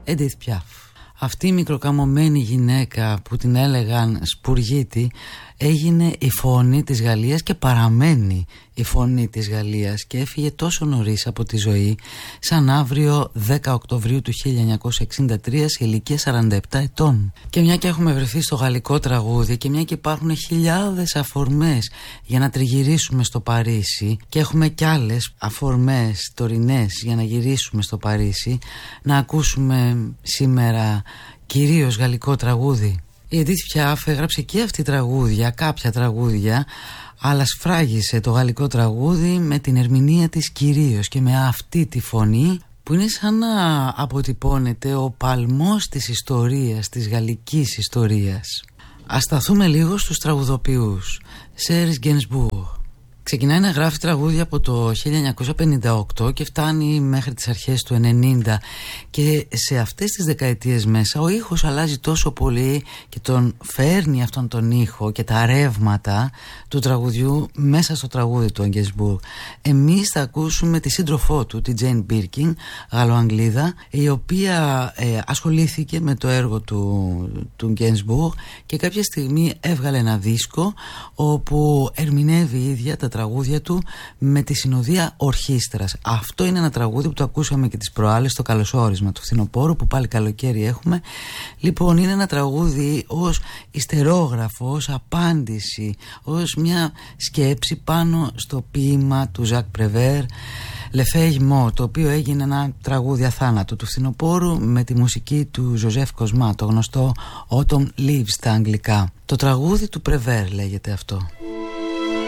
Edith Piaf. Αυτή η μικροκαμωμένη γυναίκα που την έλεγαν Σπουργίτη έγινε η φωνή της Γαλλίας και παραμένει η φωνή της Γαλλίας και έφυγε τόσο νωρίς από τη ζωή σαν αύριο 10 Οκτωβρίου του 1963 σε ηλικία 47 ετών. Και μια και έχουμε βρεθεί στο γαλλικό τραγούδι και μια και υπάρχουν χιλιάδες αφορμές για να τριγυρίσουμε στο Παρίσι και έχουμε κι άλλες αφορμές τωρινές για να γυρίσουμε στο Παρίσι, να ακούσουμε σήμερα κυρίως γαλλικό τραγούδι. Η Edith Piaf έγραψε και αυτή τραγούδια, κάποια τραγούδια, αλλά σφράγισε το γαλλικό τραγούδι με την ερμηνεία της κυρίως και με αυτή τη φωνή που είναι σαν να αποτυπώνεται ο παλμός της ιστορίας, της γαλλικής ιστορίας. Ας σταθούμε λίγο στους τραγουδοποιούς. Serge Gainsbourg ξεκινάει να γράφει τραγούδια από το 1958 και φτάνει μέχρι τις αρχές του 90, και σε αυτές τις δεκαετίες μέσα ο ήχος αλλάζει τόσο πολύ και τον φέρνει αυτόν τον ήχο και τα ρεύματα του τραγουδιού μέσα στο τραγούδι του Gainsbourg. Εμείς θα ακούσουμε τη σύντροφό του, τη Jane Birkin, Γαλλοαγγλίδα, η οποία ασχολήθηκε με το έργο του Gainsbourg και κάποια στιγμή έβγαλε ένα δίσκο όπου ερμηνεύει η ίδια τα τραγούδια του με τη συνοδεία ορχήστρας. Αυτό είναι ένα τραγούδι που το ακούσαμε και τις προάλλες στο καλωσόρισμα του φθινοπόρου, που πάλι καλοκαίρι έχουμε. Λοιπόν, είναι ένα τραγούδι ως ιστερόγραφο, ως απάντηση, ως μια σκέψη πάνω στο ποίημα του Ζακ Πρεβέρ, Le Feuille Morte, το οποίο έγινε ένα τραγούδι αθάνατο του φθινοπόρου με τη μουσική του Ζωζεφ Κοσμά, το γνωστό Autumn Leaves στα αγγλικά. Το τραγούδι του Πρεβέρ λέγεται αυτό.